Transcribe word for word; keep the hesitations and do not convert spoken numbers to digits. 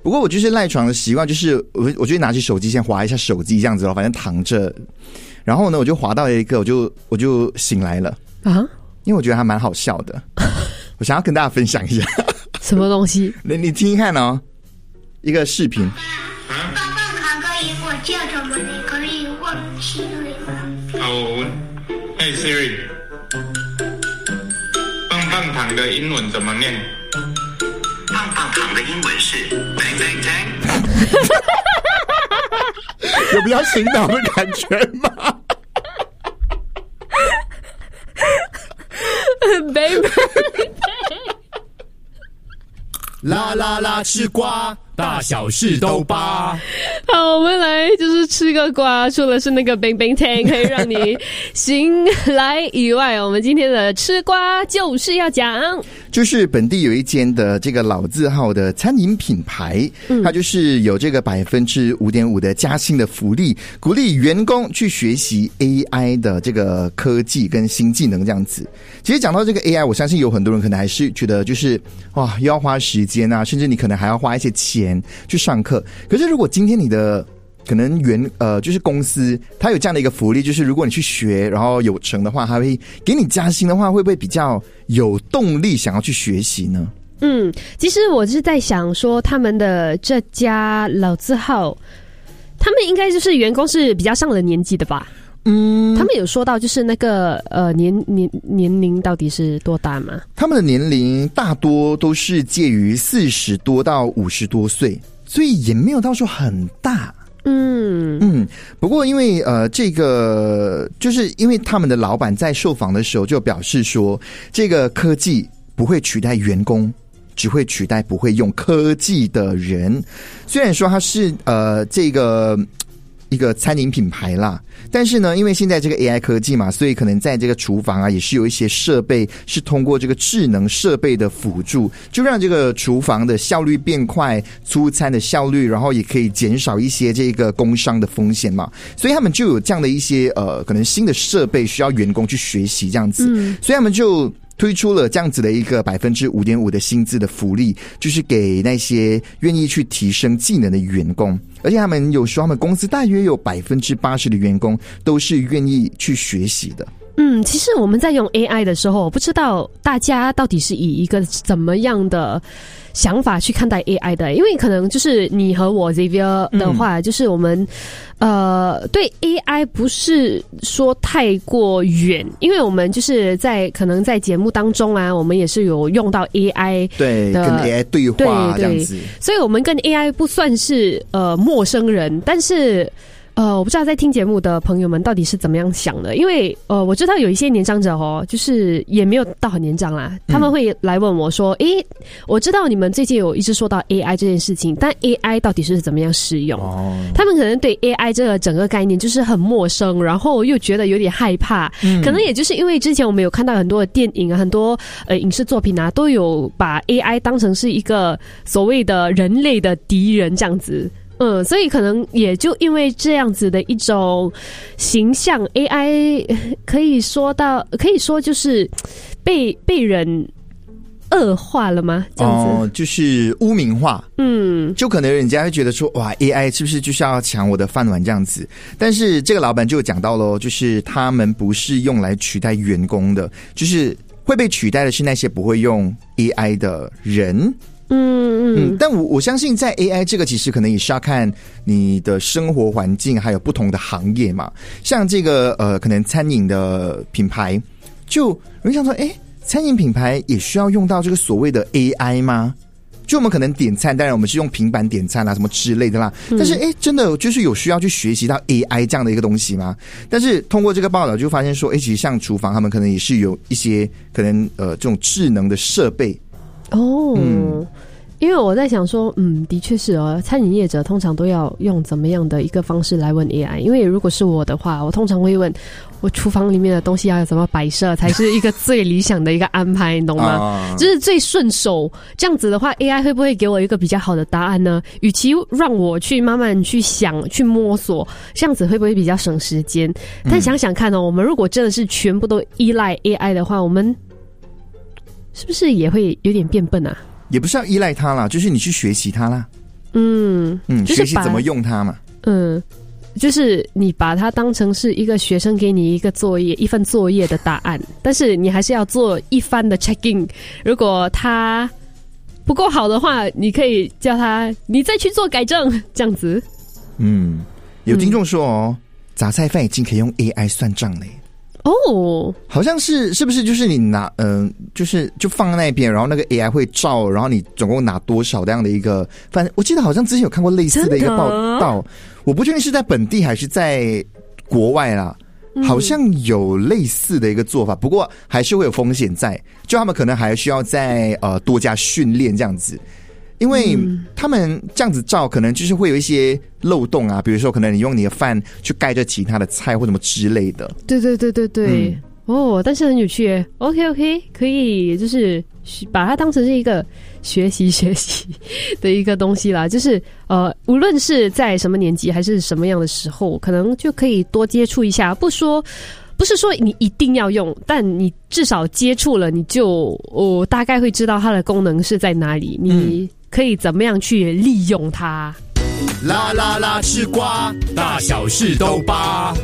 不过我就是赖床的习惯，就是我我就拿起手机先滑一下手机这样子咯，反正躺着，然后呢我就滑到一个，我就我就醒来了啊，因为我觉得还蛮好笑的，我想要跟大家分享一下。 什么东西？ 你你听听看哦，一个视频。 棒棒糖可以我叫什么？你可以问 Siri 吗？ 好，我问。嘿 Siri， 棒棒糖的英文怎么念？ 棒棒糖的英文是 bang bang bang。 有比较醒脑的感觉吗 ？baby。 啦啦啦，吃瓜，大小事都扒。 好，我们来就是吃个瓜，除了是那个 bang bang tang 可以让你醒来以外，我们今天的吃瓜就是要讲， 就是本地有一间的这个老字号的餐饮品牌，嗯、它就是有这个百分之五点五的加薪的福利，鼓励员工去学习 A I 的这个科技跟新技能这样子。其实讲到这个 A I， 我相信有很多人可能还是觉得就是哇，又要花时间啊，甚至你可能还要花一些钱去上课。可是如果今天你的可能原呃就是公司它有这样的一个福利，就是如果你去学然后有成的话，它会给你加薪的话，会不会比较有动力想要去学习呢？ 嗯，其实我是在想说，他们的这家老字号，他们应该就是员工是比较上了年纪的吧？嗯，他们有说到就是那个呃年年年龄到底是多大吗？ 他们的年龄大多都是介于四十多到五十多岁，所以也没有到说很大。嗯嗯，不过因为呃，这个就是因为他们的老板在受访的时候就表示说，这个科技不会取代员工，只会取代不会用科技的人。虽然说他是呃这个一个餐饮品牌啦，但是呢，因为现在这个 A I 科技嘛，所以可能在这个厨房啊，也是有一些设备是通过这个智能设备的辅助，就让这个厨房的效率变快，出餐的效率，然后也可以减少一些这个工伤的风险嘛。所以他们就有这样的一些呃，可能新的设备需要员工去学习这样子，嗯、所以他们就推出了这样子的一个百分之五点五的薪资的福利，就是给那些愿意去提升技能的员工。而且他们有说，他们公司大约有百分之八十的员工都是愿意去学习的。 嗯，其实我们在用 A I 的时候，我不知道大家到底是以一个怎么样的想法去看待 A I 的，因为可能就是你和我 Xavier 的话，嗯、就是我们呃对 A I 不是说太过远，因为我们就是在可能在节目当中啊，我们也是有用到 A I 的， 对，跟 A I 对话这样子， 所以我们跟 A I 不算是呃陌生人，但是。呃，我不知道在听节目的朋友们到底是怎么样想的，因为呃，我知道有一些年长者哦，就是也没有到很年长啦，他们会来问我说：“诶、嗯，我知道你们最近有一直说到 A I 这件事情，但 A I 到底是怎么样使用？”哦，他们可能对 A I 这个整个概念就是很陌生，然后又觉得有点害怕。嗯，可能也就是因为之前我们有看到很多的电影啊，很多呃影视作品啊，都有把 A I 当成是一个所谓的人类的敌人这样子。嗯，所以可能也就因为这样子的一种形象 ，A I 可以说到，可以说就是被被人恶化了吗？这样子， 哦，就是污名化。嗯，就可能人家会觉得说，哇 ，A I 是不是就是要抢我的饭碗这样子？但是这个老板就讲到咯，就是他们不是用来取代员工的，就是会被取代的是那些不会用 A I 的人。嗯嗯，但我我相信在 A I 这个其实可能也是要看你的生活环境，还有不同的行业嘛。像这个呃，可能餐饮的品牌，就人想说，哎，餐饮品牌也需要用到这个所谓的 A I 吗？就我们可能点餐，当然我们是用平板点餐啦，什么之类的啦。但是哎，真的就是有需要去学习到 A I 这样的一个东西吗？但是通过这个报道就发现说，哎，其实像厨房他们可能也是有一些可能呃这种智能的设备。哦， 嗯，因为我在想说，嗯，的确是哦，餐饮业者通常都要用怎么样的一个方式来问 A I？ 因为如果是我的话，我通常会问我厨房里面的东西要怎么摆设才是一个最理想的一个安排，你懂吗？啊、就是最顺手。这样子的话 ，A I 会不会给我一个比较好的答案呢？与其让我去慢慢去想、去摸索，这样子会不会比较省时间？但想想看哦，我们如果真的是全部都依赖 A I 的话，我们是不是也会有点变笨啊？ 也不是要依赖它啦，就是你去学习它啦。 嗯嗯， 就是学习怎么用它嘛。 嗯，就是你把它当成是一个学生给你一个作业，一份作业的答案，但是你还是要做一番的 check-in。如果他不够好的话，你可以叫他你再去做改正，这样子。 嗯，有听众说哦，杂菜饭已经可以用 A I 算账嘞。 哦， 好像是是不是就是你拿嗯、呃，就是就放在那边，然后那个 A I 会照，然后你总共拿多少这样的一个，反正我记得好像之前有看过类似的一个报道，我不确定是在本地还是在国外啦，好像有类似的一个做法，不过还是会有风险在，就他们可能还需要再呃多加训练这样子。因为他们这样子照，可能就是会有一些漏洞啊，比如说可能你用你的饭去盖着其他的菜或什么之类的。 对对对对对，嗯、哦，但是很有趣耶。OK OK， 可以就是把它当成是一个学习学习的一个东西啦。就是呃，无论是在什么年纪还是什么样的时候，可能就可以多接触一下。不说。不是说你一定要用，但你至少接触了，你就哦大概会知道它的功能是在哪里，你可以怎么样去利用它。 啦啦啦吃瓜，大小事都扒。